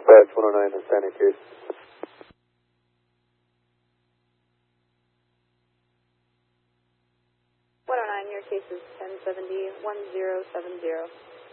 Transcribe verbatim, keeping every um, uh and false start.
Dispatch one oh nine, assigning case. one oh nine, your case is ten seventy, one zero seven zero.